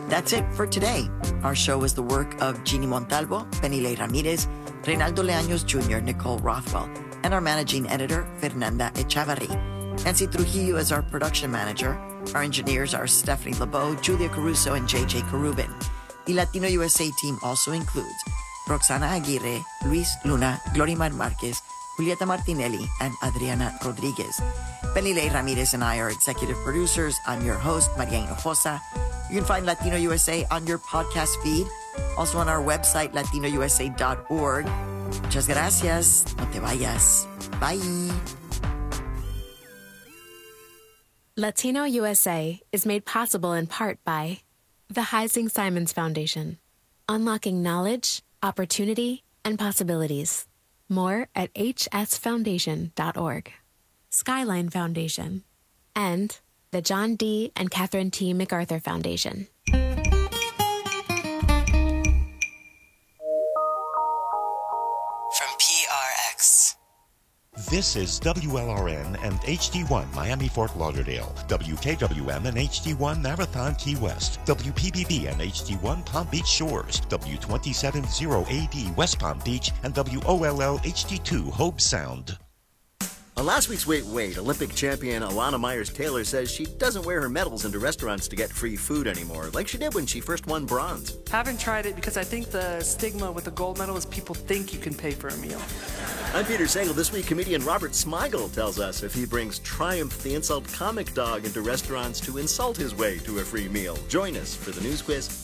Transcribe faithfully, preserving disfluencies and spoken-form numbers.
That's it for today. Our show was the work of Jeannie Montalvo, Penilei Ramirez, Reynaldo Leaños Junior, Nicole Rothwell, and our managing editor, Fernanda Echavarri. Nancy Trujillo is our production manager. Our engineers are Stephanie Lebeau, Julia Caruso, and J J Carubin. The Latino U S A team also includes Roxana Aguirre, Luis Luna, Glorimar Marquez, Julieta Martinelli, and Adriana Rodriguez. Penilei Ramirez and I are executive producers. I'm your host, Maria Hinojosa. You can find Latino U S A on your podcast feed, also on our website, latino u s a dot org. Muchas gracias. No te vayas. Bye. Latino U S A is made possible in part by the Heising Simons Foundation, unlocking knowledge, opportunity, and possibilities. More at h s foundation dot org. Skyline Foundation, and the John D. and Catherine T. MacArthur Foundation. From P R X. This is W L R N and H D one Miami Fort Lauderdale, W K W M and H D one Marathon Key West, W P B B and H D one Palm Beach Shores, W two seven zero A D West Palm Beach, and W O L L H D two Hobe Sound. On last week's Wait Wait, Olympic champion Alana Myers-Taylor says she doesn't wear her medals into restaurants to get free food anymore, like she did when she first won bronze. Haven't tried it because I think the stigma with the gold medal is people think you can pay for a meal. I'm Peter Sagal. This week, comedian Robert Smigel tells us if he brings Triumph the Insult Comic Dog into restaurants to insult his way to a free meal. Join us for the news quiz